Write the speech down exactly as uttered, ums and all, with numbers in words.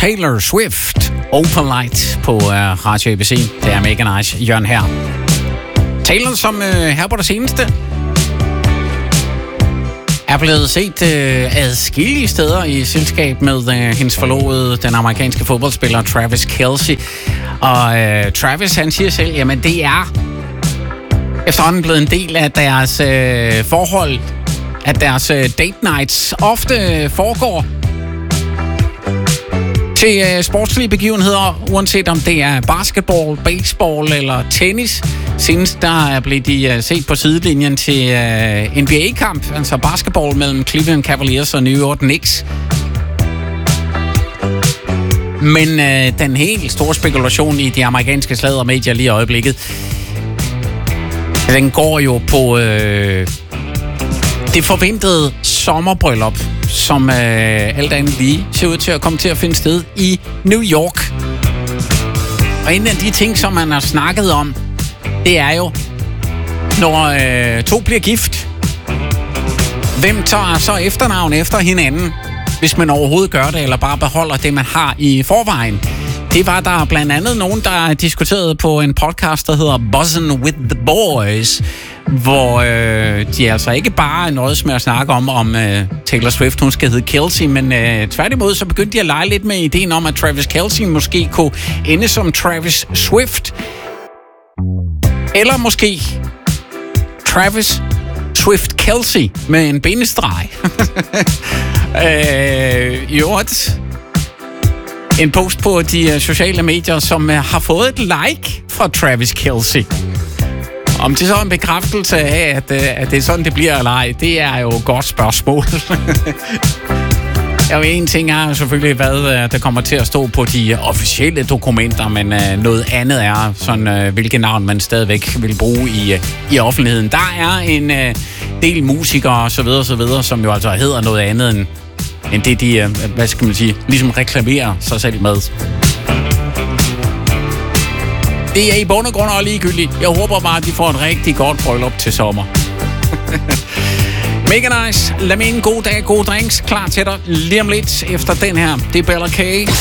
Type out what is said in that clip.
Taylor Swift, Open Light på uh, Radio A B C. Det er mega nice. Jørgen her. Taylor, som uh, her på det seneste er blevet set uh, adskillige steder i selskab med uh, hendes forlovede, den amerikanske fodboldspiller Travis Kelce. Og uh, Travis, han siger selv, jamen det er efterhånden blevet en del af deres uh, forhold, at deres uh, date nights ofte uh, foregår til uh, sportslige begivenheder, uanset om det er basketball, baseball eller tennis. Senest der blev de uh, set på sidelinjen til uh, N B A-kamp, altså basketball mellem Cleveland Cavaliers og New York Knicks. Men uh, den helt store spekulation i de amerikanske sladdermedier lige i øjeblikket, den går jo på uh, det forventede sommerbryllup, som øh, alt andet lige ser ud til at komme til at finde sted i New York. Og en af de ting, som man har snakket om, det er jo, når øh, to bliver gift, hvem tager så efternavn efter hinanden, hvis man overhovedet gør det, eller bare beholder det, man har i forvejen. Det var der blandt andet nogen, der diskuterede på en podcast, der hedder Buzzin' with the Boys, hvor øh, de altså ikke bare nøjes med at snakke om, om øh, Taylor Swift, hun skal hedde Kelce, men øh, tværtimod så begyndte de at lege lidt med ideen om, at Travis Kelce måske kunne ende som Travis Swift. Eller måske Travis Swift Kelce med en benestreg. øh, jo, en post på de sociale medier, som har fået et like fra Travis Kelce. Om det så er en bekræftelse af, at, at det er sådan, det bliver eller ej, det er jo et godt spørgsmål. Ja, en ting er selvfølgelig, hvad der kommer til at stå på de officielle dokumenter, men noget andet er, sådan, hvilket navn man stadigvæk vil bruge i, i offentligheden. Der er en del musikere og så videre, så videre, som jo altså hedder noget andet end, end det, de, hvad skal man sige, ligesom reklamerer sig selv med. Det er i bund og grund og ligegyldigt. Jeg håber bare, at de får et rigtig godt bryllup til sommer. Mega nice. Lad mig en god dag, gode drinks klar til dig lige om lidt efter den her. Det er Bella K.